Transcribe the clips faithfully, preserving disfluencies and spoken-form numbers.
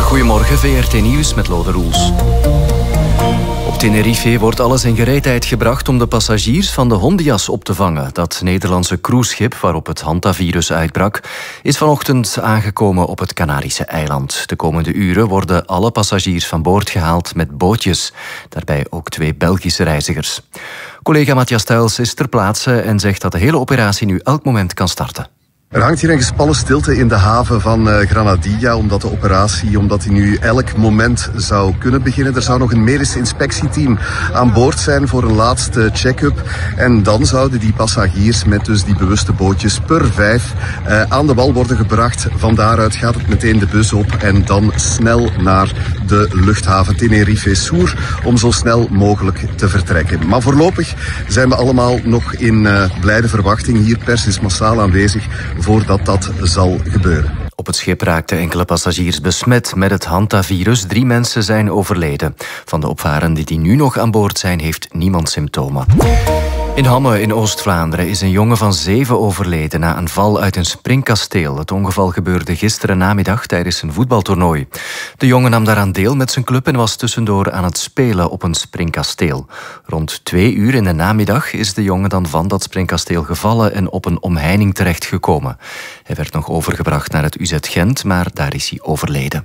Goedemorgen, V R T Nieuws met Lode Roels. Op Tenerife wordt alles in gereedheid gebracht om de passagiers van de Hondias op te vangen. Dat Nederlandse cruiseschip waarop het hantavirus uitbrak, is vanochtend aangekomen op het Canarische eiland. De komende uren worden alle passagiers van boord gehaald met bootjes. Daarbij ook twee Belgische reizigers. Collega Matthias Tuils is ter plaatse en zegt dat de hele operatie nu elk moment kan starten. Er hangt hier een gespannen stilte in de haven van uh, Granadilla, omdat de operatie, omdat die nu elk moment zou kunnen beginnen. Er zou nog een medisch inspectieteam aan boord zijn voor een laatste check-up. En dan zouden die passagiers met dus die bewuste bootjes per vijf uh, aan de wal worden gebracht. Van daaruit gaat het meteen de bus op en dan snel naar de luchthaven Tenerife Sur om zo snel mogelijk te vertrekken. Maar voorlopig zijn we allemaal nog in uh, blijde verwachting. Hier, pers is massaal aanwezig voordat dat zal gebeuren. Op het schip raakten enkele passagiers besmet met het hantavirus. Drie mensen zijn overleden. Van de opvarenden die nu nog aan boord zijn, heeft niemand symptomen. In Hamme in Oost-Vlaanderen is een jongen van zeven overleden na een val uit een springkasteel. Het ongeval gebeurde gisteren namiddag tijdens een voetbaltoernooi. De jongen nam daaraan deel met zijn club en was tussendoor aan het spelen op een springkasteel. Rond twee uur in de namiddag is de jongen dan van dat springkasteel gevallen en op een omheining terechtgekomen. Hij werd nog overgebracht naar het U Z Gent, maar daar is hij overleden.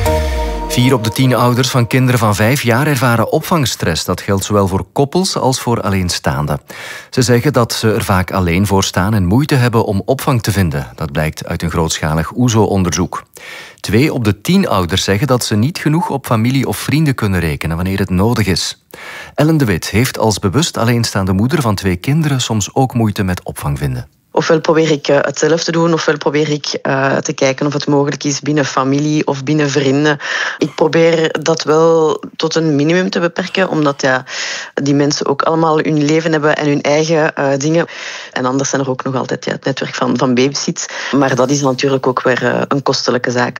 Vier op de tien ouders van kinderen van vijf jaar ervaren opvangstress. Dat geldt zowel voor koppels als voor alleenstaanden. Ze zeggen dat ze er vaak alleen voor staan en moeite hebben om opvang te vinden. Dat blijkt uit een grootschalig O E S O-onderzoek. Twee op de tien ouders zeggen dat ze niet genoeg op familie of vrienden kunnen rekenen wanneer het nodig is. Ellen de Wit heeft als bewust alleenstaande moeder van twee kinderen soms ook moeite met opvang vinden. Ofwel probeer ik uh, het zelf te doen, ofwel probeer ik uh, te kijken of het mogelijk is binnen familie of binnen vrienden. Ik probeer dat wel tot een minimum te beperken, omdat ja, die mensen ook allemaal hun leven hebben en hun eigen uh, dingen. En anders zijn er ook nog altijd ja, het netwerk van, van babysit. Maar dat is natuurlijk ook weer uh, een kostelijke zaak.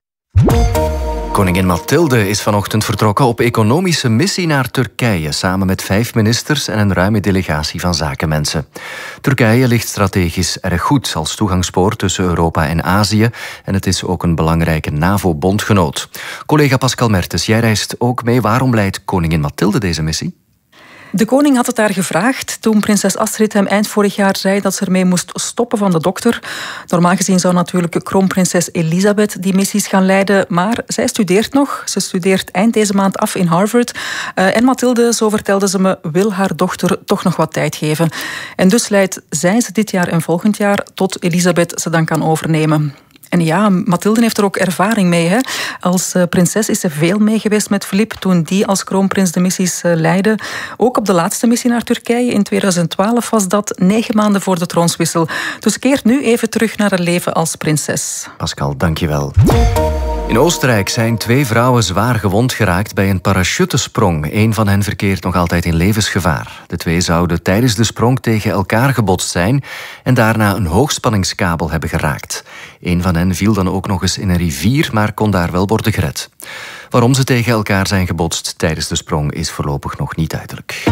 Koningin Mathilde is vanochtend vertrokken op economische missie naar Turkije, samen met vijf ministers en een ruime delegatie van zakenmensen. Turkije ligt strategisch erg goed als toegangspoort tussen Europa en Azië en het is ook een belangrijke NAVO-bondgenoot. Collega Pascal Mertens, jij reist ook mee. Waarom leidt koningin Mathilde deze missie? De koning had het haar gevraagd toen prinses Astrid hem eind vorig jaar zei dat ze ermee moest stoppen van de dokter. Normaal gezien zou natuurlijk kroonprinses Elisabeth die missies gaan leiden, maar zij studeert nog. Ze studeert eind deze maand af in Harvard. Uh, en Mathilde, zo vertelde ze me, wil haar dochter toch nog wat tijd geven. En dus leidt zij ze dit jaar en volgend jaar tot Elisabeth ze dan kan overnemen. En ja, Mathilde heeft er ook ervaring mee. Hè? Als uh, prinses is ze veel mee geweest met Filip toen die als kroonprins de missies uh, leidde. Ook op de laatste missie naar Turkije in tweeduizend twaalf was dat negen maanden voor de troonswissel. Dus ze keert nu even terug naar haar leven als prinses. Pascal, dank je wel. In Oostenrijk zijn twee vrouwen zwaar gewond geraakt bij een parachutesprong. Eén van hen verkeert nog altijd in levensgevaar. De twee zouden tijdens de sprong tegen elkaar gebotst zijn en daarna een hoogspanningskabel hebben geraakt. Eén van hen viel dan ook nog eens in een rivier, maar kon daar wel worden gered. Waarom ze tegen elkaar zijn gebotst tijdens de sprong is voorlopig nog niet duidelijk.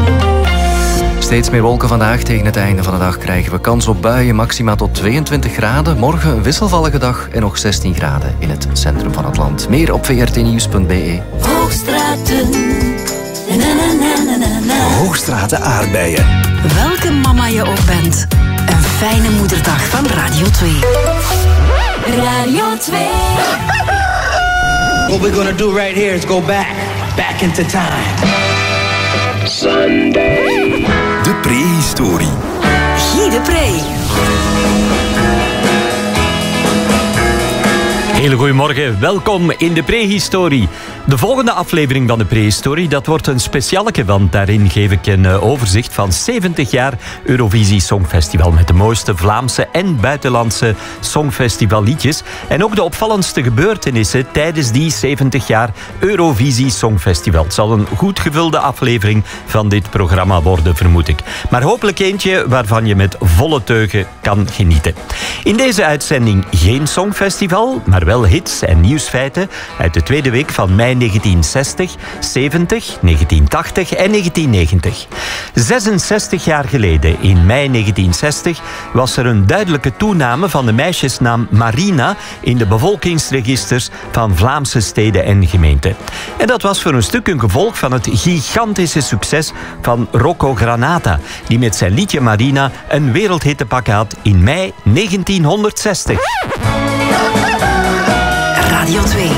Steeds meer wolken vandaag. Tegen het einde van de dag krijgen we kans op buien, maxima tot tweeëntwintig graden. Morgen een wisselvallige dag en nog zestien graden in het centrum van het land. Meer op v r t nieuws punt b e. Hoogstraten. Na, na, na, na, na. Hoogstraten aardbeien. Welke mama je ook bent. Een fijne moederdag van Radio twee. Radio twee. What we're gonna do right here is go back. Back into time. Sunday. De prehistorie. Guy de Pre. Hele goedemorgen, welkom in de prehistorie. De volgende aflevering van de prehistorie, dat wordt een specialeke, want daarin geef ik een overzicht van zeventig jaar Eurovisie Songfestival met de mooiste Vlaamse en buitenlandse songfestivalliedjes en ook de opvallendste gebeurtenissen tijdens die zeventig jaar Eurovisie Songfestival. Het zal een goed gevulde aflevering van dit programma worden, vermoed ik. Maar hopelijk eentje waarvan je met volle teugen kan genieten. In deze uitzending geen songfestival, maar wel wel hits en nieuwsfeiten uit de tweede week van mei negentien zestig, zeventig, negentien tachtig en negentien negentig. zesenzestig jaar geleden, in mei negentien zestig, was er een duidelijke toename van de meisjesnaam Marina in de bevolkingsregisters van Vlaamse steden en gemeenten. En dat was voor een stuk een gevolg van het gigantische succes van Rocco Granata, die met zijn liedje Marina een wereldhit te pakken had in mei negentienhonderdzestig. Radio twee.